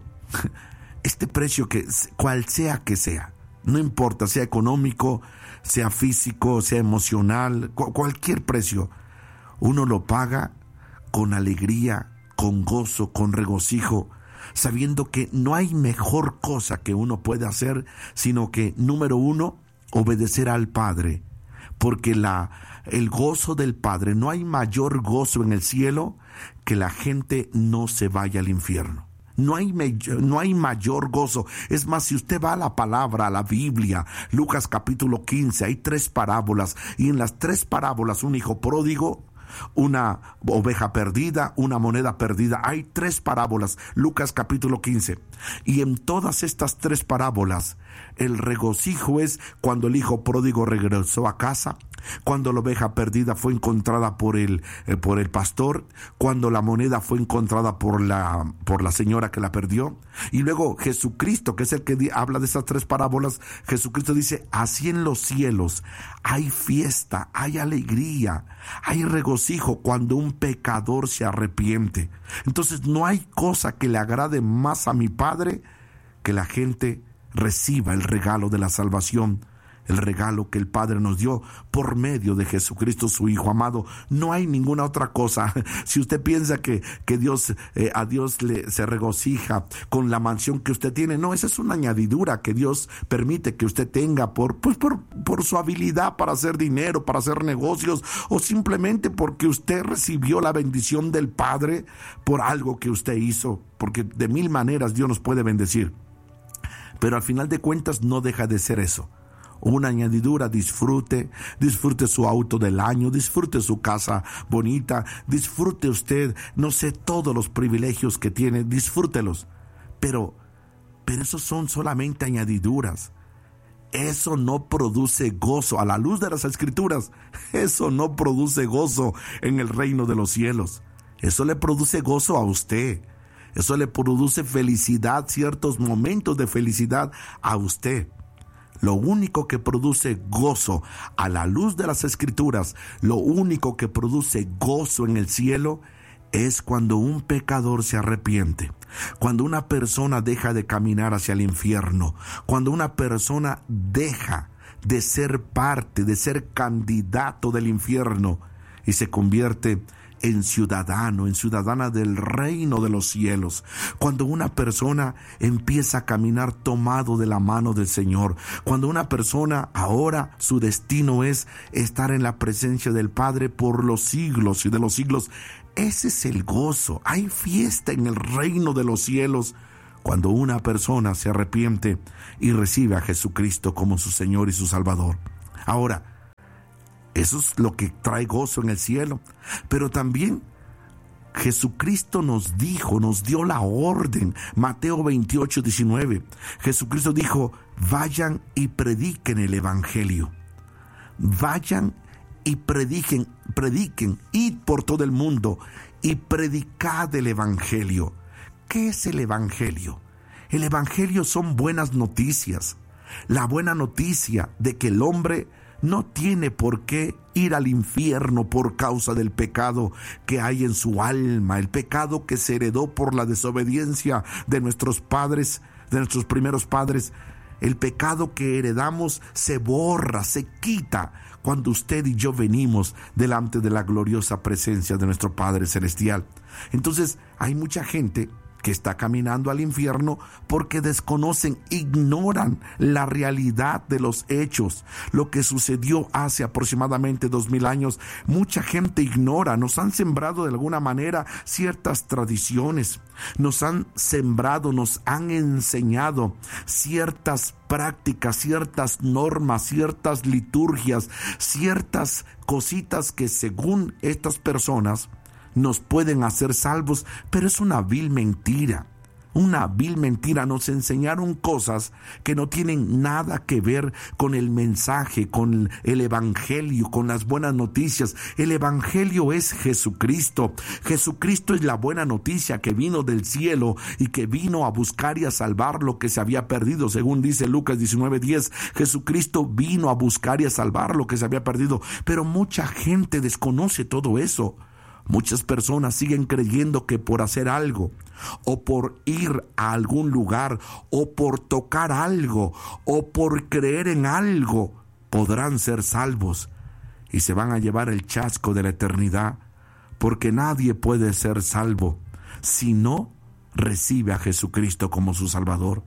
Este precio, que cual sea que sea, no importa, sea económico, sea físico, sea emocional, cu- cualquier precio, uno lo paga con alegría, con gozo, con regocijo, sabiendo que no hay mejor cosa que uno puede hacer, sino que, número uno, obedecer al Padre, porque la, el gozo del Padre, no hay mayor gozo en el cielo que la gente no se vaya al infierno. No hay, no hay mayor gozo. Es más, si usted va a la palabra, a la Biblia, Lucas capítulo quince, hay tres parábolas, y en las tres parábolas un hijo pródigo, una oveja perdida, una moneda perdida. Hay tres parábolas, Lucas capítulo quince. Y en todas estas tres parábolas, el regocijo es cuando el hijo pródigo regresó a casa, cuando la oveja perdida fue encontrada por el, eh, por el pastor, cuando la moneda fue encontrada por la, por la señora que la perdió. Y luego Jesucristo, que es el que di, habla de esas tres parábolas, Jesucristo dice, así en los cielos hay fiesta, hay alegría, hay regocijo cuando un pecador se arrepiente. Entonces no hay cosa que le agrade más a mi Padre que la gente reciba el regalo de la salvación, el regalo que el Padre nos dio por medio de Jesucristo, su Hijo amado. No hay ninguna otra cosa. Si usted piensa que, que Dios, eh, a Dios le, se regocija con la mansión que usted tiene, no, esa es una añadidura que Dios permite que usted tenga por, pues por, por su habilidad para hacer dinero, para hacer negocios, o simplemente porque usted recibió la bendición del Padre por algo que usted hizo, porque de mil maneras Dios nos puede bendecir. Pero al final de cuentas no deja de ser eso, una añadidura. Disfrute, disfrute su auto del año, disfrute su casa bonita, disfrute usted, no sé, todos los privilegios que tiene, disfrútelos. Pero, pero esos son solamente añadiduras. Eso no produce gozo a la luz de las Escrituras. Eso no produce gozo en el reino de los cielos. Eso le produce gozo a usted. Eso le produce felicidad, ciertos momentos de felicidad a usted. Lo único que produce gozo a la luz de las Escrituras, lo único que produce gozo en el cielo, es cuando un pecador se arrepiente, cuando una persona deja de caminar hacia el infierno, cuando una persona deja de ser parte, de ser candidato del infierno y se convierte en ciudadano, en ciudadana del reino de los cielos. Cuando una persona empieza a caminar tomado de la mano del Señor, cuando una persona ahora su destino es estar en la presencia del Padre por los siglos y de los siglos. Ese es el gozo. Hay fiesta en el reino de los cielos cuando una persona se arrepiente y recibe a Jesucristo como su Señor y su Salvador. Ahora, eso es lo que trae gozo en el cielo. Pero también Jesucristo nos dijo, nos dio la orden. Mateo veintiocho, diecinueve. Jesucristo dijo, vayan y prediquen el Evangelio. Vayan y prediquen, prediquen, id por todo el mundo y predicad el evangelio. ¿Qué es el evangelio? El evangelio son buenas noticias. La buena noticia de que el hombre no tiene por qué ir al infierno por causa del pecado que hay en su alma, el pecado que se heredó por la desobediencia de nuestros padres, de nuestros primeros padres. El pecado que heredamos se borra, se quita cuando usted y yo venimos delante de la gloriosa presencia de nuestro Padre Celestial. Entonces, hay mucha gente que está caminando al infierno porque desconocen, ignoran la realidad de los hechos, lo que sucedió hace aproximadamente dos mil años. Mucha gente ignora, nos han sembrado de alguna manera ciertas tradiciones, nos han sembrado, nos han enseñado ciertas prácticas, ciertas normas, ciertas liturgias, ciertas cositas que según estas personas nos pueden hacer salvos, pero es una vil mentira, una vil mentira. Nos enseñaron cosas que no tienen nada que ver con el mensaje, con el evangelio, con las buenas noticias. El evangelio es Jesucristo. Jesucristo es la buena noticia que vino del cielo y que vino a buscar y a salvar lo que se había perdido, según dice Lucas diecinueve diez. Jesucristo vino a buscar y a salvar lo que se había perdido, pero mucha gente desconoce todo eso. Muchas personas siguen creyendo que por hacer algo, o por ir a algún lugar, o por tocar algo, o por creer en algo, podrán ser salvos y se van a llevar el chasco de la eternidad, porque nadie puede ser salvo si no recibe a Jesucristo como su Salvador.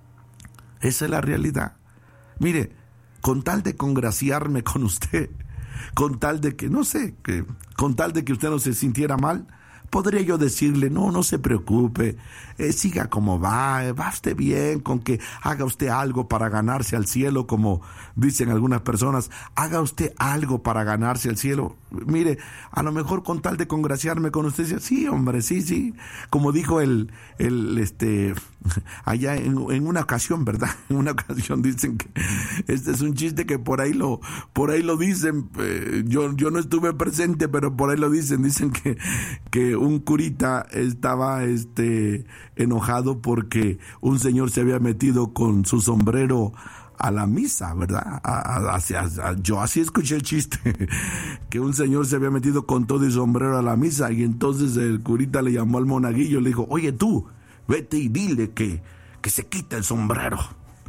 Esa es la realidad. Mire, con tal de congraciarme con usted, con tal de que, no sé, que, con tal de que usted no se sintiera mal, podría yo decirle, no, no se preocupe, eh, siga como va, eh, va usted bien con que haga usted algo para ganarse al cielo, como dicen algunas personas, haga usted algo para ganarse al cielo. Mire, a lo mejor con tal de congraciarme con usted, sí, hombre, sí, sí, como dijo el, el, este, allá en, en una ocasión, ¿verdad? En una ocasión dicen que, este es un chiste que por ahí lo, por ahí lo dicen, eh, yo, yo no estuve presente, pero por ahí lo dicen, dicen que, que un curita estaba este enojado porque un señor se había metido con su sombrero a la misa, ¿verdad? A, a, a, a, yo así escuché el chiste, que un señor se había metido con todo y sombrero a la misa, y entonces el curita le llamó al monaguillo y le dijo, oye tú, vete y dile que, que se quita el sombrero.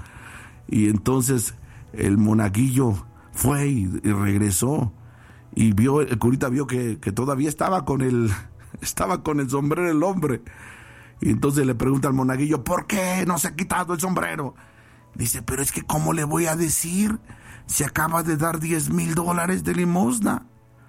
Y entonces el monaguillo fue y, y regresó, y vio, el curita vio que, que todavía estaba con el Estaba con el sombrero el hombre. Y entonces le pregunta al monaguillo, ¿por qué no se ha quitado el sombrero? Dice, pero es que ¿cómo le voy a decir? Se acaba de dar diez mil dólares de limosna.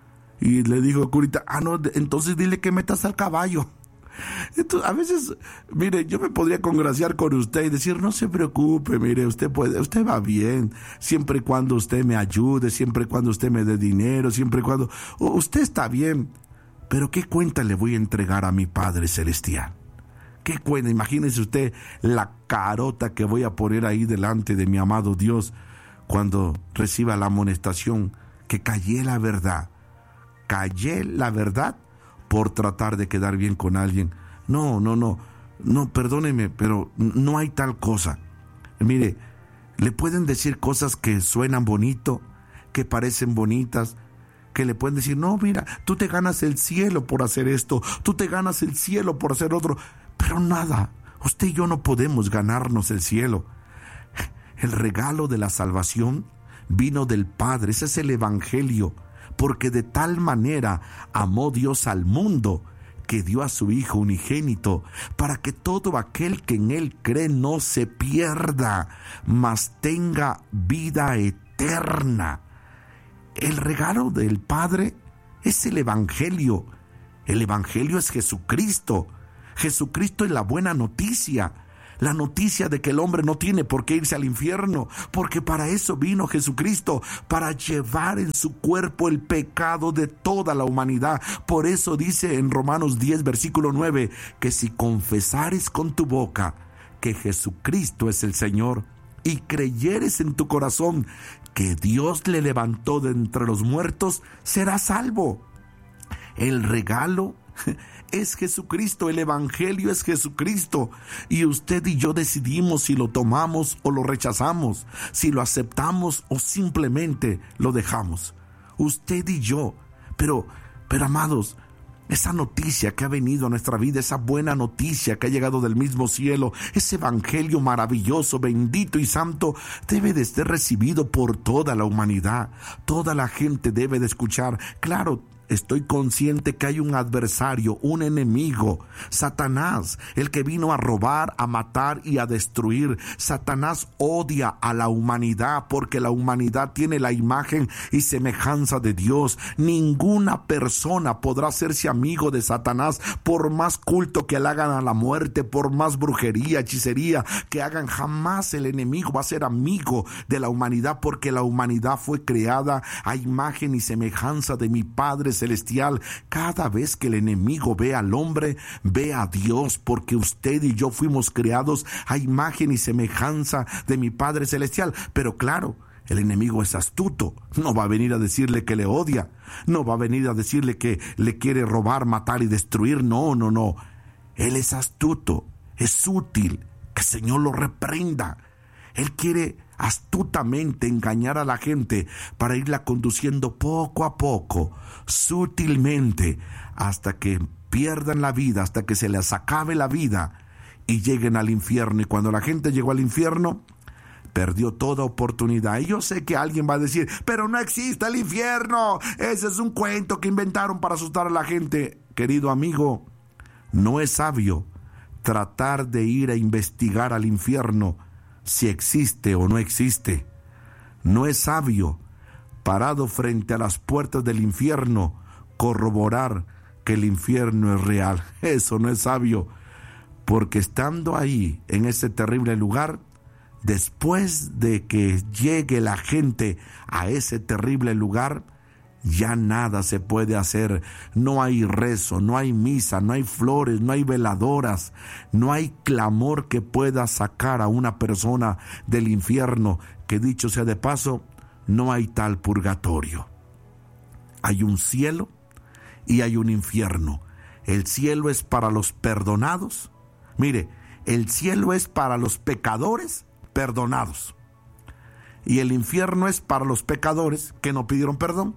Y le dijo el curita, ah, no, entonces dile que metas al caballo. Entonces, a veces, mire, yo me podría congraciar con usted y decir, no se preocupe, mire, usted puede, usted va bien, siempre y cuando usted me ayude, siempre y cuando usted me dé dinero, siempre y cuando, usted está bien. Pero ¿qué cuenta le voy a entregar a mi Padre Celestial? ¿Qué cuenta? Imagínese usted la carota que voy a poner ahí delante de mi amado Dios cuando reciba la amonestación que callé la verdad. Callé la verdad por tratar de quedar bien con alguien. No, no, no, no, perdóneme, pero no hay tal cosa. Mire, le pueden decir cosas que suenan bonito, que parecen bonitas, que le pueden decir, no, mira, tú te ganas el cielo por hacer esto, tú te ganas el cielo por hacer otro, pero nada, usted y yo no podemos ganarnos el cielo. El regalo de la salvación vino del Padre, ese es el evangelio, porque de tal manera amó Dios al mundo, que dio a su Hijo unigénito, para que todo aquel que en Él cree no se pierda, mas tenga vida eterna. El regalo del Padre es el evangelio. El evangelio es Jesucristo. Jesucristo es la buena noticia. La noticia de que el hombre no tiene por qué irse al infierno, porque para eso vino Jesucristo, para llevar en su cuerpo el pecado de toda la humanidad. Por eso dice en Romanos diez, versículo nueve, que si confesares con tu boca que Jesucristo es el Señor, y creyeres en tu corazón que Dios le levantó de entre los muertos será salvo. El regalo es Jesucristo, el evangelio es Jesucristo, y usted y yo decidimos si lo tomamos o lo rechazamos, si lo aceptamos o simplemente lo dejamos. Usted y yo. Pero, pero amados, esa noticia que ha venido a nuestra vida, esa buena noticia que ha llegado del mismo cielo, ese evangelio maravilloso, bendito y santo, debe de ser recibido por toda la humanidad. Toda la gente debe de escuchar. Claro, estoy consciente que hay un adversario, un enemigo, Satanás, el que vino a robar, a matar y a destruir. Satanás odia a la humanidad porque la humanidad tiene la imagen y semejanza de Dios. Ninguna persona podrá hacerse amigo de Satanás por más culto que le hagan a la muerte, por más brujería, hechicería que hagan. Jamás el enemigo va a ser amigo de la humanidad, porque la humanidad fue creada a imagen y semejanza de mi Padre celestial. Cada vez que el enemigo ve al hombre, ve a Dios, porque usted y yo fuimos creados a imagen y semejanza de mi Padre celestial. Pero claro, el enemigo es astuto. No va a venir a decirle que le odia. No va a venir a decirle que le quiere robar, matar y destruir. No, no, no. Él es astuto, es útil. Que el Señor lo reprenda. Él quiere astutamente engañar a la gente para irla conduciendo poco a poco, sutilmente, hasta que pierdan la vida, hasta que se les acabe la vida y lleguen al infierno. Y cuando la gente llegó al infierno, perdió toda oportunidad. Y yo sé que alguien va a decir, pero no existe el infierno, ese es un cuento que inventaron para asustar a la gente. Querido amigo, no es sabio tratar de ir a investigar al infierno si existe o no existe. No es sabio, parado frente a las puertas del infierno, corroborar que el infierno es real. Eso no es sabio, porque estando ahí, en ese terrible lugar, después de que llegue la gente a ese terrible lugar, ya nada se puede hacer. No hay rezo, no hay misa, no hay flores, no hay veladoras, no hay clamor que pueda sacar a una persona del infierno, que dicho sea de paso, no hay tal purgatorio. Hay un cielo y hay un infierno. El cielo es para los perdonados. Mire, el cielo es para los pecadores perdonados, y el infierno es para los pecadores que no pidieron perdón.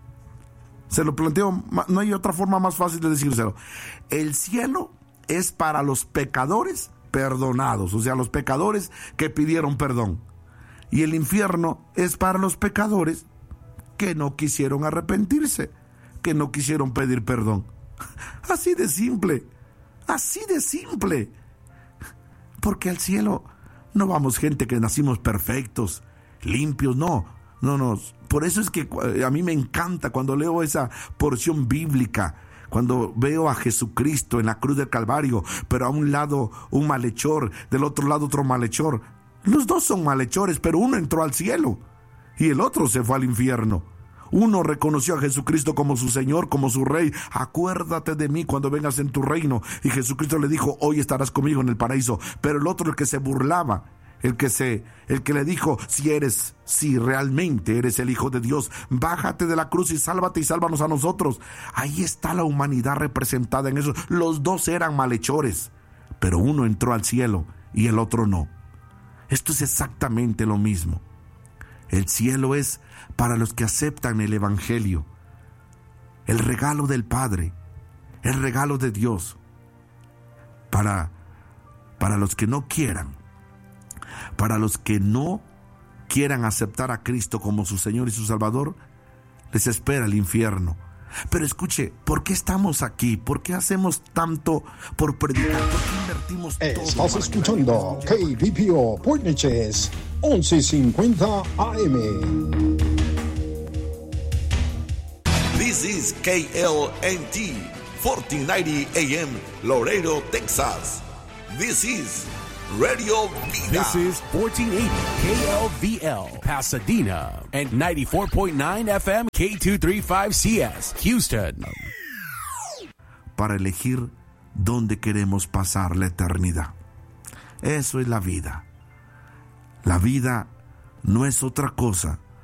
Se lo planteo, no hay otra forma más fácil de decírselo. El cielo es para los pecadores perdonados, o sea, los pecadores que pidieron perdón. Y el infierno es para los pecadores que no quisieron arrepentirse, que no quisieron pedir perdón. Así de simple, así de simple. Porque al cielo no vamos gente que nacimos perfectos, limpios, no. No, no, por eso es que a mí me encanta cuando leo esa porción bíblica, cuando veo a Jesucristo en la cruz del Calvario, pero a un lado un malhechor, del otro lado otro malhechor. Los dos son malhechores, pero uno entró al cielo y el otro se fue al infierno. Uno reconoció a Jesucristo como su Señor, como su Rey. Acuérdate de mí cuando vengas en tu reino. Y Jesucristo le dijo, hoy estarás conmigo en el paraíso. Pero el otro, el que se burlaba, El que se, el que le dijo, si eres, si realmente eres el Hijo de Dios, bájate de la cruz y sálvate y sálvanos a nosotros. Ahí está la humanidad representada en eso. Los dos eran malhechores, pero uno entró al cielo y el otro no. Esto es exactamente lo mismo. El cielo es para los que aceptan el evangelio, el regalo del Padre, el regalo de Dios. Para, para los que no quieran, para los que no quieran aceptar a Cristo como su Señor y su Salvador, les espera el infierno. Pero escuche, ¿por qué estamos aquí? ¿Por qué hacemos tanto por predicar? ¿Por qué invertimos todo? Estás escuchando K B P O Point Neches once cincuenta A M. This is K L N T fourteen ninety A M Laredo, Texas. This is Radio Vida. This is fourteen eighty K L V L Pasadena and ninety-four point nine F M K two thirty-five C S Houston. Para elegir dónde queremos pasar la eternidad. Eso es la vida. La vida no es otra cosa